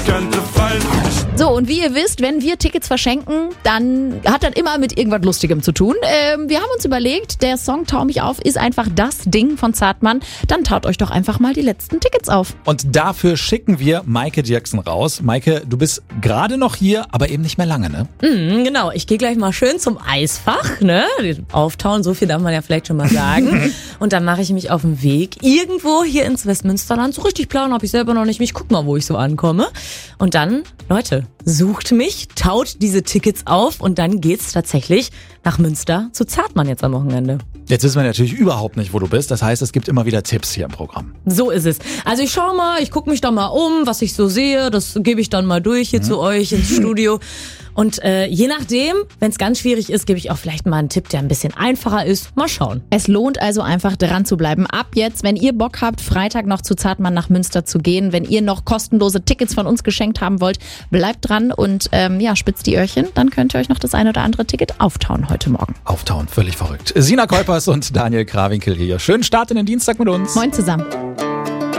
ich könnte fallen. So, und wie ihr wisst, wenn wir Tickets verschenken, dann hat das immer mit irgendwas Lustigem zu tun. Wir haben uns überlegt, der Song Tau mich auf ist einfach das Ding von Zartmann. Dann taut euch doch einfach mal die letzten Tickets auf. Und dafür schicken wir Maike Dirksen raus. Maike, du bist gerade noch hier, aber eben nicht mehr lange, ne? Genau, ich gehe gleich mal schön zum Eisfach, ne? Auftauen, so viel darf man ja vielleicht schon mal sagen. Und dann mache ich mich auf den Weg irgendwo hier ins Westmünsterland. So richtig planen habe ich selber noch nicht. Ich guck mal, wo ich so ankomme. Und dann, Leute, sucht mich, taut diese Tickets auf und dann geht's tatsächlich nach Münster zu Zartmann jetzt am Wochenende. Jetzt wissen wir natürlich überhaupt nicht, wo du bist. Das heißt, es gibt immer wieder Tipps hier im Programm. So ist es. Also ich schau mal, ich gucke mich da mal um, was ich so sehe. Das gebe ich dann mal durch hier zu euch ins Studio. Und je nachdem, wenn es ganz schwierig ist, gebe ich auch vielleicht mal einen Tipp, der ein bisschen einfacher ist. Mal schauen. Es lohnt also einfach dran zu bleiben. Ab jetzt, wenn ihr Bock habt, Freitag noch zu Zartmann nach Münster zu gehen, wenn ihr noch kostenlose Tickets von uns geschenkt haben wollt, bleibt dran und spitzt die Öhrchen. Dann könnt ihr euch noch das ein oder andere Ticket auftauen heute Morgen. Auftauen, völlig verrückt. Sina Kuipers und Daniel Krawinkel hier. Schönen Start in den Dienstag mit uns. Moin zusammen.